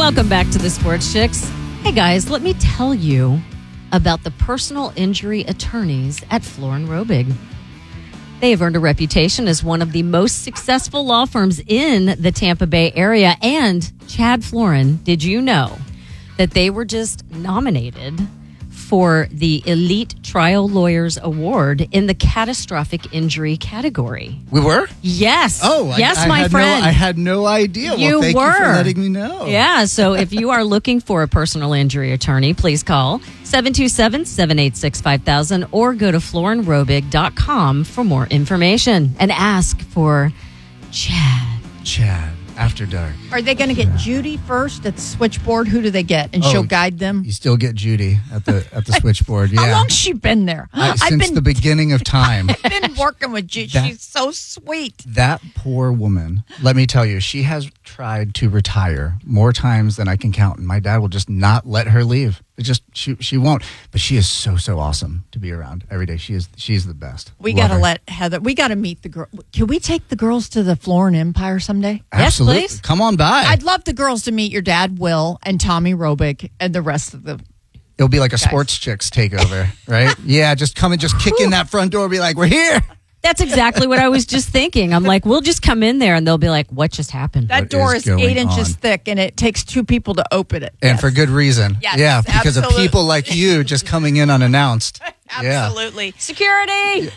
Welcome back to the Sports Chicks. Hey guys, let me tell you about the personal injury attorneys at Floor & Robig. They have earned a reputation as one of the most successful law firms in the Tampa Bay area. And Chad Florin, did you know that they were just nominated for the Elite Trial Lawyers Award in the catastrophic injury category? We were? Yes. Oh, yes, my friend. I had no idea. You thank were. you for letting me know. Yeah, so if you are looking for a personal injury attorney, please call 727-786-5000 or go to floorandraubig.com for more information and ask for Chad. After dark. Are they going to get Judy first at the switchboard? Who do they get? And she'll guide them? You still get Judy at the switchboard. Yeah. How long's she been there? Since the beginning of time. I've been working with Judy. She's so sweet. That poor woman, let me tell you, she has tried to retire more times than I can count. And my dad will just not let her leave. She won't. But she is so awesome to be around every day. She's the best. We got to let Heather, we got to meet the girl. Can we take the girls to the Florin Empire someday? Absolutely. Yes, please. Come on by. I'd love the girls to meet your dad, Will, and Tommy Robig, and the rest of the... It'll be like a Sports Chicks takeover, right? Yeah, just come and just kick in that front door and be like, we're here. That's exactly what I was just thinking. I'm like, we'll just come in there and they'll be like, what just happened? That door is 8 inches thick, and it takes 2 people to open it. And for good reason. Yes, yeah, because absolutely. of people like you just coming in unannounced. Absolutely. Yeah. Security!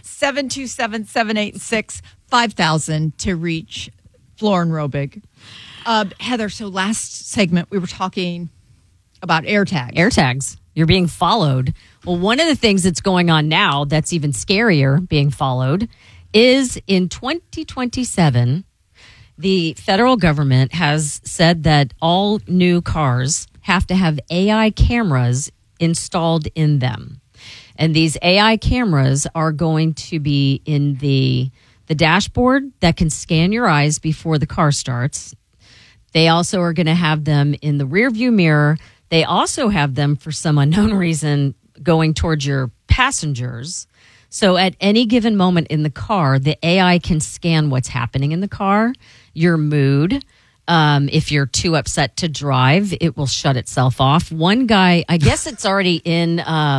727-786-5000 to reach Floor & Robig. Heather, so last segment we were talking about AirTags. AirTags. You're being followed. Well, one of the things that's going on now that's even scarier, being followed, is in 2027, the federal government has said that all new cars have to have AI cameras installed in them. And these AI cameras are going to be in the dashboard that can scan your eyes before the car starts. They also are going to have them in the rearview mirror. They also have them, for some unknown reason, going towards your passengers. So at any given moment in the car, the AI can scan what's happening in the car, your mood. If you're too upset to drive, it will shut itself off. One guy, I guess it's already in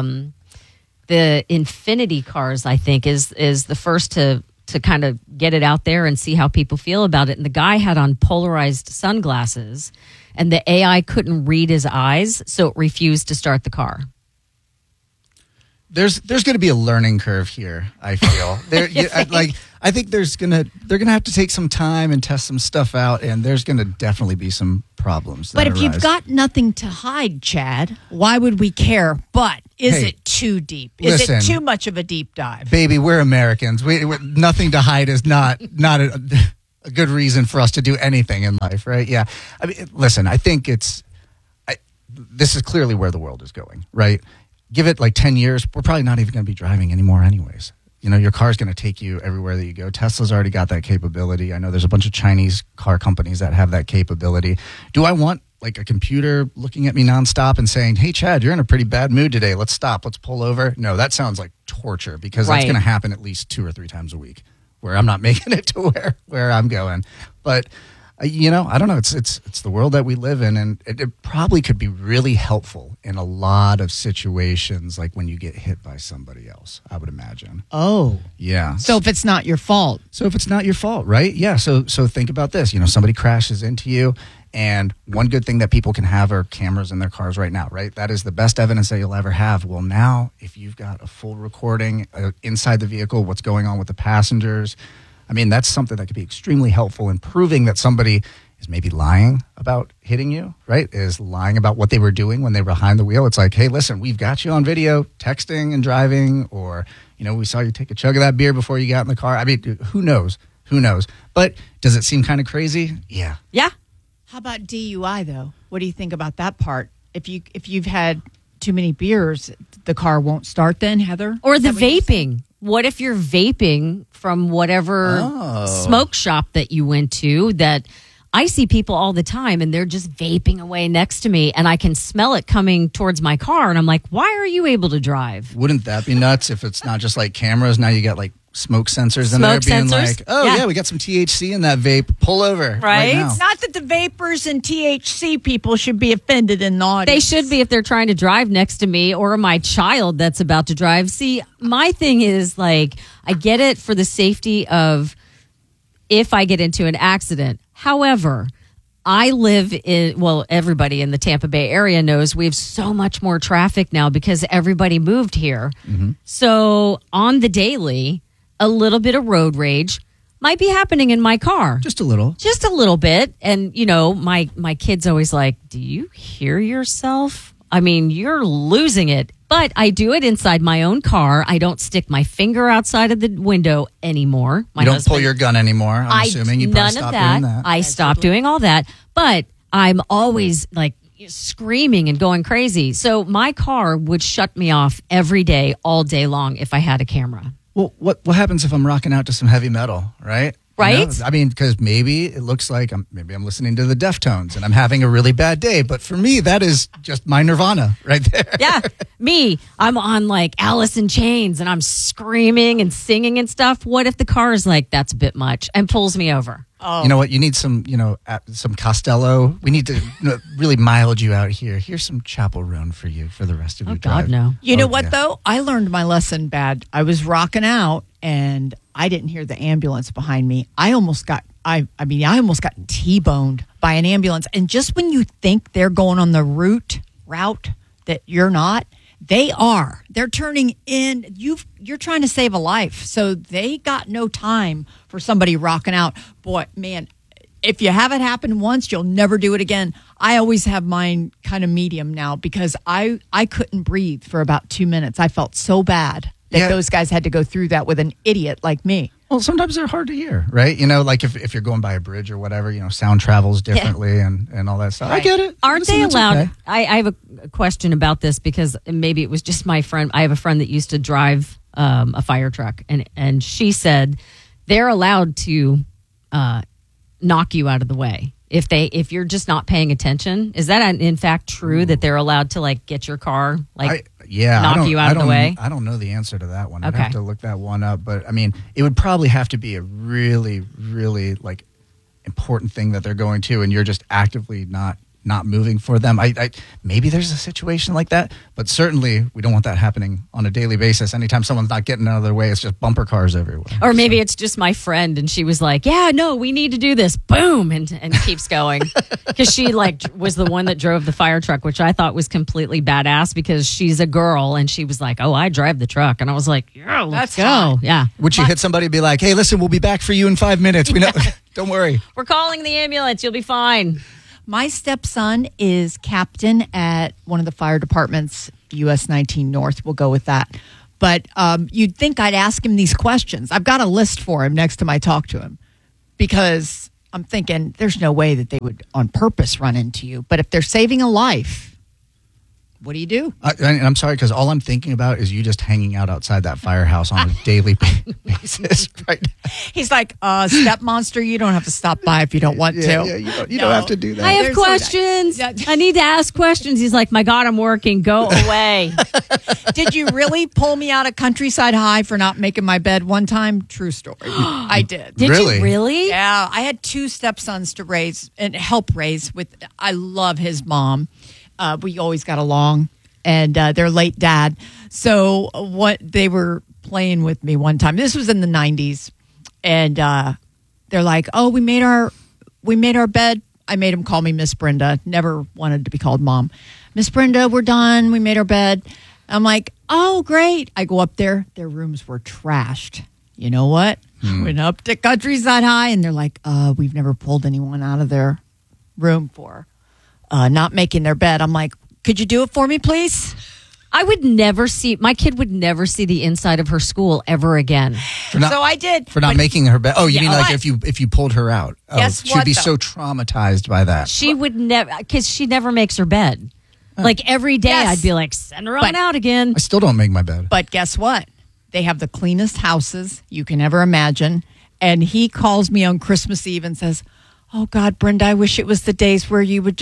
the Infinity cars, I think, is the first to kind of get it out there and see how people feel about it. And the guy had on polarized sunglasses, and the AI couldn't read his eyes, so it refused to start the car. There's going to be a learning curve here, I feel. I think they're going to have to take some time and test some stuff out, and there's going to definitely be some problems. But if you've got nothing to hide, Chad, why would we care? But is it too deep? Is it too much of a deep dive? Baby, we're Americans. We nothing to hide is not a good reason for us to do anything in life, right? Yeah. I mean, listen, I think this is clearly where the world is going, right? Give it like 10 years, we're probably not even going to be driving anymore anyways. You know, your car's going to take you everywhere that you go. Tesla's already got that capability. I know there's a bunch of Chinese car companies that have that capability. Do I want like a computer looking at me nonstop and saying, hey, Chad, you're in a pretty bad mood today. Let's stop. Let's pull over. No, that sounds like torture, because that's going to happen at least 2 or 3 times a week where I'm not making it to where I'm going. But you know, I don't know. It's the world that we live in, and it probably could be really helpful in a lot of situations, like when you get hit by somebody else, I would imagine. Oh. Yeah. So if it's not your fault. Right? Yeah. So think about this. You know, somebody crashes into you, and one good thing that people can have are cameras in their cars right now, right? That is the best evidence that you'll ever have. Well, now, if you've got a full recording inside the vehicle, what's going on with the passengers, I mean, that's something that could be extremely helpful in proving that somebody is maybe lying about hitting you, right? Is lying about what they were doing when they were behind the wheel. It's like, hey, listen, we've got you on video texting and driving, or, you know, we saw you take a chug of that beer before you got in the car. I mean, who knows? But does it seem kind of crazy? Yeah. Yeah. How about DUI, though? What do you think about that part? If you've had too many beers, the car won't start then, Heather? Or the vaping. What if you're vaping from whatever smoke shop that you went to? That I see people all the time, and they're just vaping away next to me, and I can smell it coming towards my car, and I'm like, why are you able to drive? Wouldn't that be nuts if it's not just like cameras? Now you got like smoke sensors in Smoke there being sensors? like, oh, Yeah. yeah, we got some THC in that vape. Pull over. Right? now. Not that the vapors and THC people should be offended in the audience. They should be if they're trying to drive next to me or my child that's about to drive. See, my thing is like, I get it for the safety of if I get into an accident. However, I live in, well, everybody in the Tampa Bay area knows we have so much more traffic now because everybody moved here. So on the daily, a little bit of road rage might be happening in my car. Just a little. Just a little bit. And, you know, my kid's always like, do you hear yourself? I mean, you're losing it. But I do it inside my own car. I don't stick my finger outside of the window anymore. My You don't husband- pull your gun anymore. I'm assuming you probably none stopped of that. doing that. I stopped doing all that. But I'm always like screaming and going crazy. So my car would shut me off every day, all day long if I had a camera. Well, what happens if I'm rocking out to some heavy metal, right? Right? I mean, because maybe it looks like I'm listening to the Deftones and I'm having a really bad day. But for me, that is just my nirvana right there. Yeah, me. I'm on like Alice in Chains and I'm screaming and singing and stuff. What if the car is like, that's a bit much and pulls me over? You know what? You need some, some Costello. We need to really mild you out here. Here's some Chapel Roan for you for the rest of your drive. God, no. You know Oh, what, yeah. though? I learned my lesson bad. I was rocking out and I didn't hear the ambulance behind me. I almost got T-boned by an ambulance. And just when you think they're going on the route that you're not, they are. They're turning in. You're trying to save a life. So they got no time for somebody rocking out. Boy, man, if you have it happen once, you'll never do it again. I always have mine kind of medium now because I couldn't breathe for about 2 minutes. I felt so bad that Yeah. those guys had to go through that with an idiot like me. Well, sometimes they're hard to hear, right? You know, like if you're going by a bridge or whatever, sound travels differently and all that stuff. I get it. Aren't Listen, they it's allowed? okay. I have a question about this because maybe it was just my friend. I have a friend that used to drive a fire truck, and she said they're allowed to knock you out of the way if you're just not paying attention. Is that in fact true that they're allowed to like get your car knock you out of the way? I don't know the answer to that one. I'd Okay. have to look that one up. But I mean, it would probably have to be a really, really like important thing that they're going to, and you're just actively not moving for them. I maybe there's a situation like that, but certainly we don't want that happening on a daily basis. Anytime someone's not getting out of their way, it's just bumper cars everywhere. Or maybe it's just my friend and she was like, yeah, no, we need to do this. Boom. And keeps going. Because she was the one that drove the fire truck, which I thought was completely badass because she's a girl. And she was like, oh, I drive the truck. And I was like, yeah, let's That's go. hot. Yeah. Would you hit somebody and be like, hey, listen, we'll be back for you in 5 minutes. We know. Don't worry. We're calling the ambulance. You'll be fine. My stepson is captain at one of the fire departments, US 19 North. We'll go with that. But you'd think I'd ask him these questions. I've got a list for him next time I talk to him because I'm thinking there's no way that they would on purpose run into you. But if they're saving a life, what do you do? And I'm sorry, because all I'm thinking about is you just hanging out outside that firehouse on a daily basis right now. He's like, step monster, you don't have to stop by if you don't want to. Yeah, you don't have to do that. I have There's questions. Yeah. I need to ask questions. He's like, my God, I'm working. Go away. Did you really pull me out of Countryside High for not making my bed one time? True story. I did. Did Really? you really? Yeah, I had two stepsons to raise and help raise with. I love his mom. We always got along, and their late dad. So what they were playing with me one time. This was in the 90s, and they're like, "Oh, we made our bed." I made them call me Miss Brenda. Never wanted to be called Mom. Miss Brenda, we're done. We made our bed. I'm like, "Oh, great!" I go up there. Their rooms were trashed. You know what? Went up to Countryside High, and they're like, "We've never pulled anyone out of their room for not making their bed." I'm like, "Could you do it for me, please?" I would never see, my kid would never see the inside of her school ever again. So I did. For not But making her bed. Oh, you mean like But- if you pulled her out? Oh, Guess she'd what, be though? so traumatized by that. She would never, because she never makes her bed. Like every day, Yes. I'd be like, send her on But- out again. I still don't make my bed. But guess what? They have the cleanest houses you can ever imagine. And he calls me on Christmas Eve and says, "Oh God, Brenda, I wish it was the days where you would just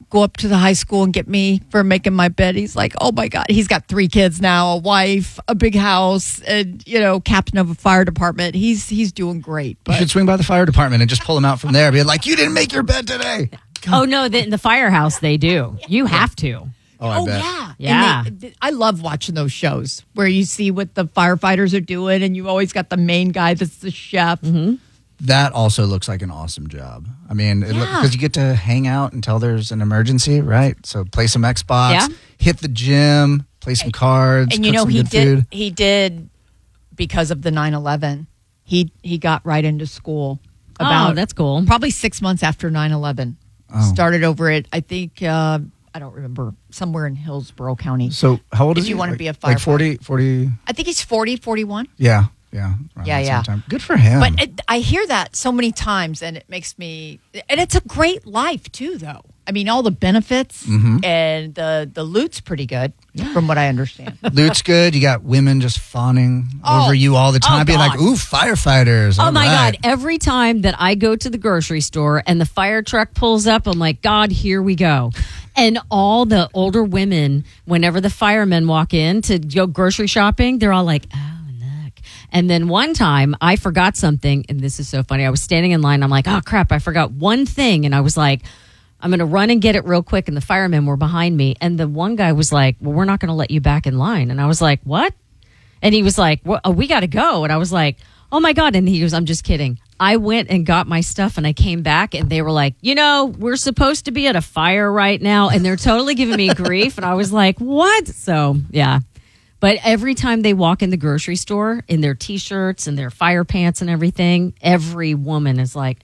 go up to the high school and get me for making my bed. He's like, oh my God. He's got 3 kids now, a wife, a big house, and, captain of a fire department. He's doing great. You should swing by the fire department and just pull him out from there. Be like, you didn't make your bed today. Oh, no, in the firehouse they do. You have to. Oh, I bet. Yeah. Yeah. And I love watching those shows where you see what the firefighters are doing, and you always got the main guy that's the chef. Mm-hmm. That also looks like an awesome job. I mean, because you get to hang out until there's an emergency, right? So play some Xbox, hit the gym, play some cards, And cook some good food. He did because of the 9/11. He got right into school. Oh, that's cool. Probably 6 months after 9/11. Started over at, I think, I don't remember, somewhere in Hillsborough County. So how old is If he? you want to be a like firefighter. 40? I think he's 40, 41. Yeah. Around Yeah, that yeah. same time. Good for him. But I hear that so many times, and it makes me. And it's a great life too, though. I mean, all the benefits and the loot's pretty good, from what I understand. Loot's good. You got women just fawning over you all the time, being like, God. "Ooh, firefighters!" Oh all my right." God. Every time that I go to the grocery store and the fire truck pulls up, I'm like, God, here we go. And all the older women, whenever the firemen walk in to go grocery shopping, they're all like, oh, look. And then one time I forgot something, and this is so funny. I was standing in line. I'm like, oh, crap, I forgot one thing. And I was like, I'm going to run and get it real quick. And the firemen were behind me. And the one guy was like, well, we're not going to let you back in line. And I was like, what? And he was like, well, we got to go. And I was like, oh my God. And he goes, I'm just kidding. I went and got my stuff and I came back and they were like, we're supposed to be at a fire right now. And they're totally giving me grief. And I was like, what? So, yeah. But every time they walk in the grocery store in their T-shirts and their fire pants and everything, every woman is like,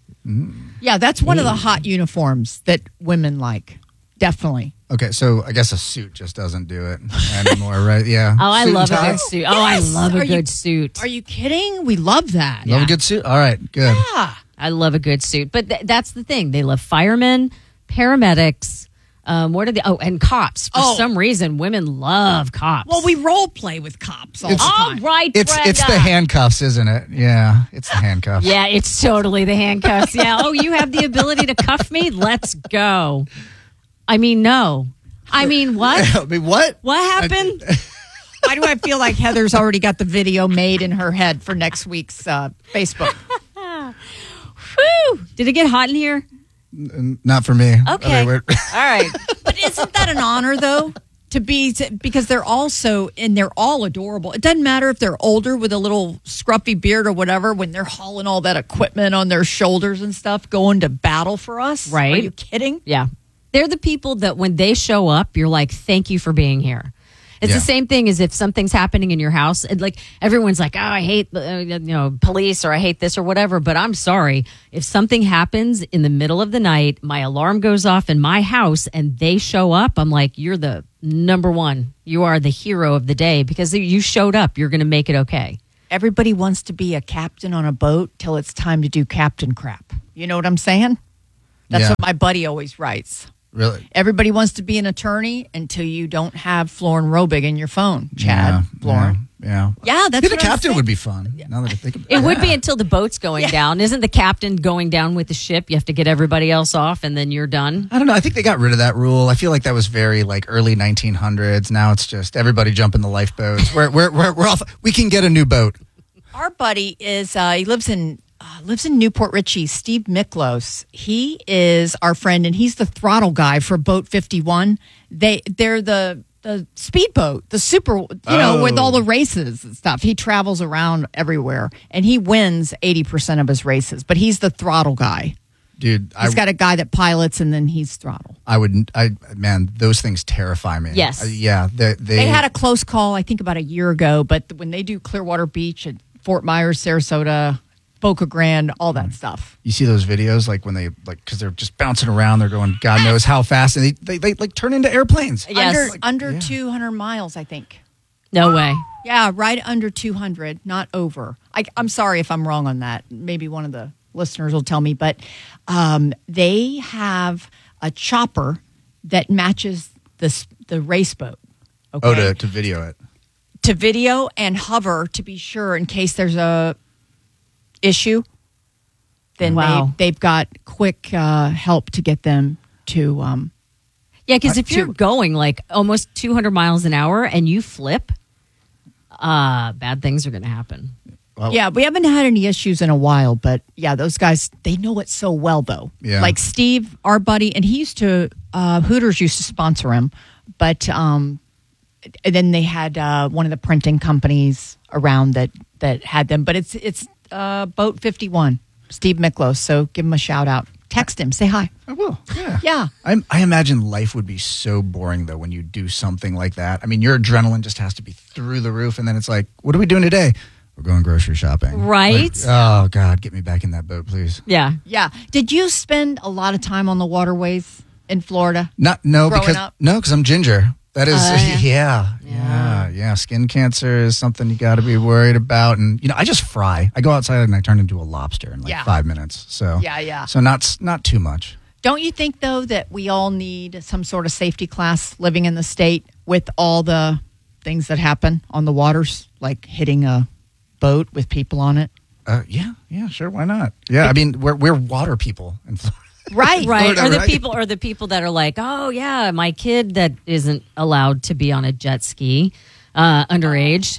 Yeah, that's one of the hot uniforms that women like. Definitely. Okay, so I guess a suit just doesn't do it anymore, right? Yeah. oh, I Suit love and a tie? good suit. Oh, I love a Are you- good suit. Are you kidding? We love that. Love a good suit. All right, good. Yeah. I love a good suit. But that's the thing. They love firemen, paramedics. What are the? Oh, and cops. For some reason, women love cops. Well, we role play with cops all the all time. right, It's the Brenda. handcuffs, isn't it? Yeah, it's the handcuffs. Yeah, it's totally the handcuffs. Yeah. Oh, you have the ability to cuff me? Let's go. I mean, no. I mean, what? I mean, what? What happened? Why do I feel like Heather's already got the video made in her head for next week's Facebook? Whew. Did it get hot in here? Not for me. Okay. we're- All right. But isn't that an honor, though? Because they're all they're all adorable. It doesn't matter if they're older with a little scruffy beard or whatever, when they're hauling all that equipment on their shoulders and stuff, going to battle for us. Right. Are you kidding? Yeah. They're the people that when they show up, you're like, thank you for being here. It's Yeah. the same thing as if something's happening in your house. And like everyone's like, oh, I hate police or I hate this or whatever. But I'm sorry. If something happens in the middle of the night, my alarm goes off in my house and they show up, I'm like, you're the number one. You are the hero of the day because you showed up. You're going to make it okay. Everybody wants to be a captain on a boat till it's time to do captain crap. You know what I'm saying? That's Yeah. what my buddy always writes. Really? Everybody wants to be an attorney until you don't have Florin Robig in your phone, Chad. Florin. Yeah. Yeah, that's Being a what I'm captain saying. would be fun. Now that I think about It would be until the boat's going down. Isn't the captain going down with the ship? You have to get everybody else off and then you're done. I don't know. I think they got rid of that rule. I feel like that was very like early 1900s. Now it's just everybody jump in the lifeboats. We're off. We can get a new boat. Our buddy is he lives in Newport Richie. Steve Miklos. He is our friend, and he's the throttle guy for Boat 51. They're the speedboat, the super, with all the races and stuff. He travels around everywhere, and he wins 80% of his races. But he's the throttle guy. Dude, He's got a guy that pilots, and then he's throttle. man, those things terrify me. Yes. Yeah. They had a close call, I think, about a year ago. But when they do Clearwater Beach and Fort Myers, Sarasota, Boca Grande, all that stuff. You see those videos, like when they because they're just bouncing around, they're going God knows how fast, and they like turn into airplanes. Yes. Under 200 miles, I think. No way. Yeah, right under 200, not over. I'm sorry if I'm wrong on that. Maybe one of the listeners will tell me, but they have a chopper that matches the race boat. Okay? Oh, to video it. To video and hover to be sure in case there's a issue. Then Wow. they've got quick help to get them to Yeah, because if you're going like almost 200 miles an hour and you flip, bad things are going to happen. Well, Yeah, we haven't had any issues in a while, but yeah, those guys, they know it so well, though. Yeah. Like Steve, our buddy, and he used to, Hooters used to sponsor him, but then they had one of the printing companies around that had them. But it's Boat 51, Steve Miklos, so give him a shout out. Text him, say hi. I will. Yeah. Yeah. I imagine life would be so boring, though, when you do something like that. I mean, your adrenaline just has to be through the roof, and then it's like, what are we doing today? We're going grocery shopping. Right. Like, oh, God, get me back in that boat, please. Yeah. Yeah. Did you spend a lot of time on the waterways in Florida? No, Growing because up? I'm ginger. That is, Yeah. yeah. Skin cancer is something you got to be worried about. And, I just fry. I go outside and I turn into a lobster in like 5 minutes. So, Yeah. So not too much. Don't you think, though, that we all need some sort of safety class living in the state with all the things that happen on the waters, like hitting a boat with people on it? Yeah, sure. Why not? Yeah. I mean, we're water people in Florida. Right. Right. Florida, Or the people that are like, oh yeah, my kid that isn't allowed to be on a jet ski, underage,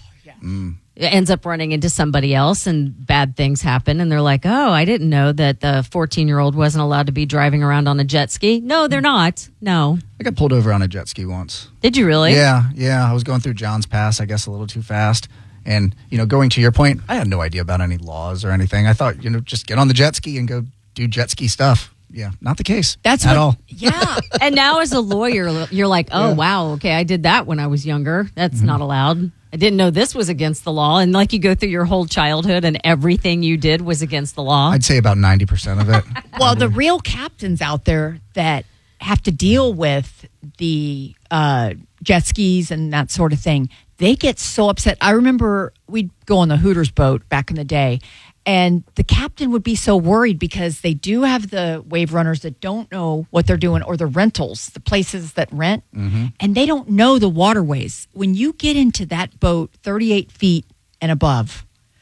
ends up running into somebody else and bad things happen. And they're like, oh, I didn't know that the 14-year-old wasn't allowed to be driving around on a jet ski. No, they're not. No. I got pulled over on a jet ski once. Did you really? Yeah. I was going through Johns Pass, I guess a little too fast. And, going to your point, I had no idea about any laws or anything. I thought, just get on the jet ski and go do jet ski stuff. Yeah, not the case. That's at all. Yeah. And now as a lawyer, you're like, oh, wow, okay, I did that when I was younger. That's not allowed. I didn't know this was against the law. And like you go through your whole childhood and everything you did was against the law. I'd say about 90% of it. Well, the real captains out there that have to deal with the jet skis and that sort of thing, they get so upset. I remember we'd go on the Hooters boat back in the day, and the captain would be so worried because they do have the wave runners that don't know what they're doing, or the rentals, the places that rent, and they don't know the waterways. When you get into that boat 38 feet and above,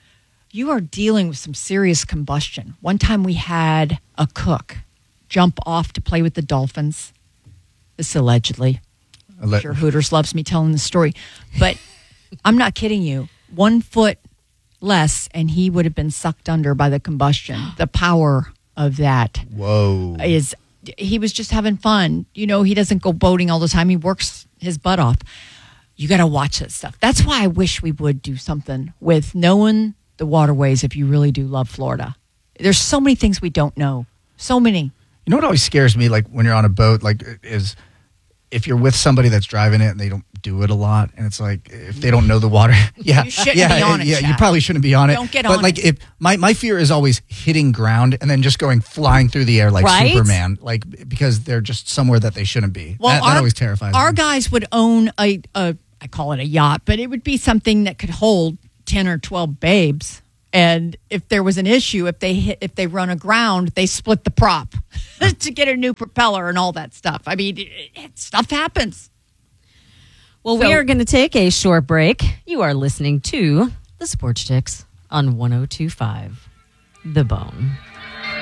you are dealing with some serious combustion. One time we had a cook jump off to play with the dolphins. This allegedly. I'm sure Hooters loves me telling the story. But I'm not kidding you. 1 foot less, and he would have been sucked under by the combustion. The power of that. Whoa. He was just having fun. He doesn't go boating all the time. He works his butt off. You got to watch that stuff. That's why I wish we would do something with knowing the waterways if you really do love Florida. There's so many things we don't know. So many. You know what always scares me, like when you're on a boat, like is if you're with somebody that's driving it and they don't do it a lot, and it's like if they don't know the water, You shouldn't be on it, you Chad. probably shouldn't be on it. Don't get but on like it. if my fear is always hitting ground and then just going flying through the air like Right? Superman, like because they're just somewhere that they shouldn't be. Well, that always terrifies Our me. guys would own I call it a yacht, but it would be something that could hold 10 or 12 babes. And if there was an issue, if they run aground, they split the prop to get a new propeller and all that stuff. I mean, stuff happens. Well, we are going to take a short break. You are listening to the Sports Chicks on 102.5 The Bone.